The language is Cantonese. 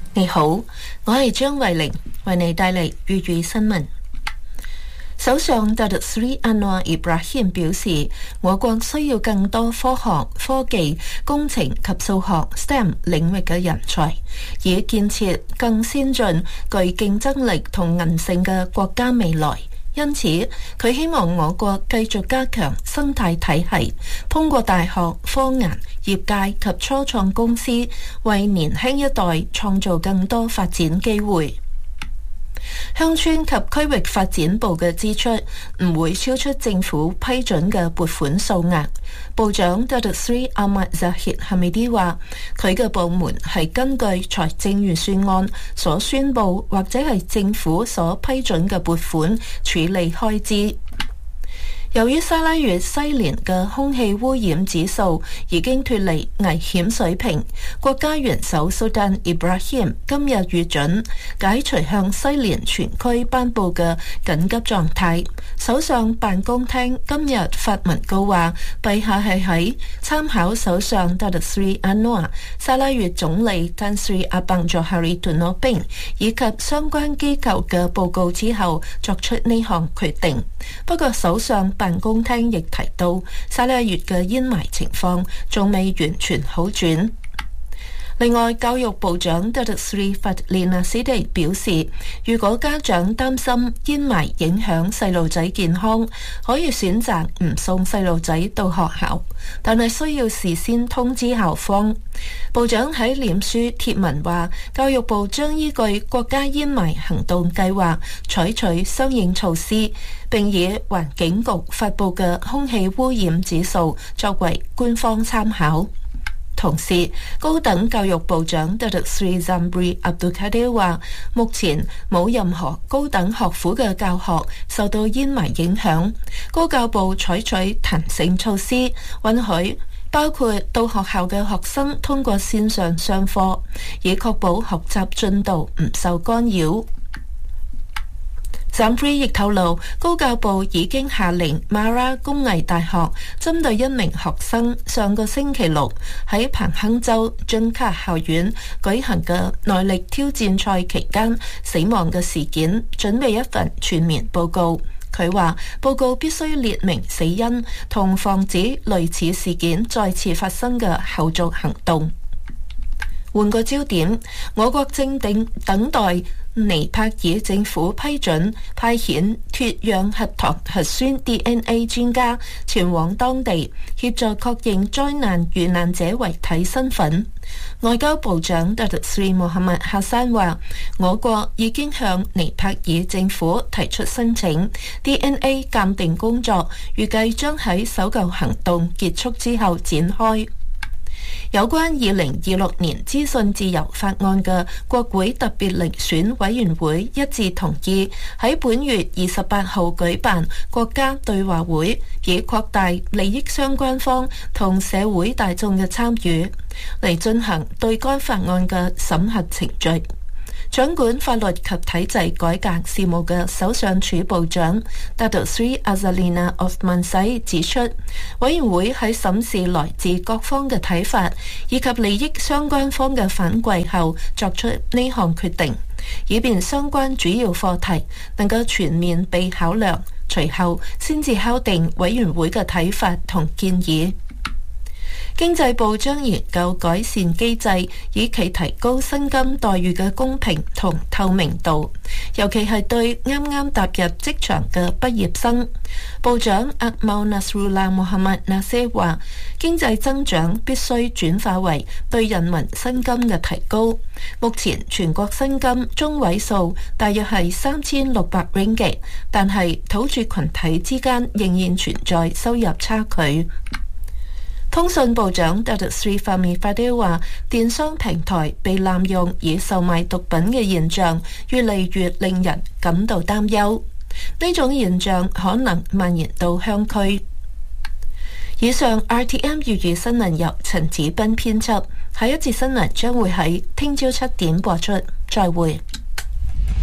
你好，我係張慧玲，為你帶嚟粵語新聞。首相達特斯里安華伊布拉欣表示，我國需要更多科學、科技、工程及數學 STEM 領域嘅人才，以建設更先進、具競爭力同韌性嘅國家未來。因此，佢希望我國繼續加強生態體系，通過大學、科研、業界及初創公司，為年輕一代創造更多發展機會。鄉村及區域發展部嘅支出唔會超出政府批准嘅撥款數額。部長達特斯里阿麥扎希哈米迪話，佢嘅部門係根據財政預算案所宣布或者係政府所批准嘅撥款處理開支。由於沙拉越西連嘅空氣污染指數已經脫離危險水平，國家元首蘇丹伊布拉欣今日閱准解除向西連全區頒布嘅緊急狀態。首相辦公廳今日發文告話，陛下係喺參考首相達特斯里安華、沙拉越總理丹斯里阿邦佐哈里頓諾賓以及相關機構嘅報告之後作出呢項決定。不過首相辦公廳亦提到，沙拉越嘅煙霾情況仲未完全好轉。另外，教育部長達特斯里法利納斯蒂表示，如果家長擔心煙霾影響細路仔健康，可以選擇唔送細路仔到學校，但係需要事先通知校方。部長喺臉書貼文話，教育部將依據國家煙霾行動計劃採取相應措施，並以環境局發布嘅空氣污染指數作為官方參考。同時，高等教育部長達特斯里贊布里阿杜卡迪話，目前冇任何高等學府嘅教學受到煙霾影響。高教部採取彈性措施，允許包括到學校嘅學生通過線上上課，以確保學習進度唔受干擾。贊布里亦透露，高教部已經下令馬拉工藝大學針對一名學生上個星期六喺彭亨州津卡校園舉行嘅耐力挑戰賽期間死亡嘅事件，準備一份全面報告。佢話報告必須列明死因同防止類似事件再次發生嘅後續行動。換個焦點，我國正等待尼泊爾政府批准派遣脫氧核糖核酸 DNA 專家前往當地協助確認災難遇難者遺體身份。外交部長達特斯里穆罕默哈山話，我國已經向尼泊爾政府提出申請 DNA 鑑定工作，預計將喺搜救行動結束之後展開。有關2026年資訊自由法案嘅國會特別遴選委員會一致同意喺本月28號舉辦國家對話會，以擴大利益相關方同社會大眾嘅參與，嚟進行對該法案嘅審核程序。掌管法律及體制改革事務嘅首相署部長達特斯里阿扎利娜奧斯曼西指出，委員會喺審視來自各方嘅睇法以及利益相關方嘅反饋後作出呢項決定，以便相關主要課題能夠全面被考量，隨後先至敲定委員會嘅睇法同建議。經濟部將研究改善機制，以期提高薪金待遇嘅公平同透明度，尤其係對啱啱踏入職場嘅畢業生。部長阿茂納斯魯拉穆罕默納西話，經濟增長必須轉化為對人民薪金嘅提高。目前全國薪金中位數大約係3600 ringgit， 但係土著群體之間仍然存在收入差距。通訊部長達特斯里法米法迪話，電商平台被濫用以售賣毒品嘅現象越嚟越令人感到擔憂，呢種現象可能蔓延到鄉區。以上 RTM 粵語新聞由陳子斌編輯，下一節新聞將會喺聽朝7點播出，再會。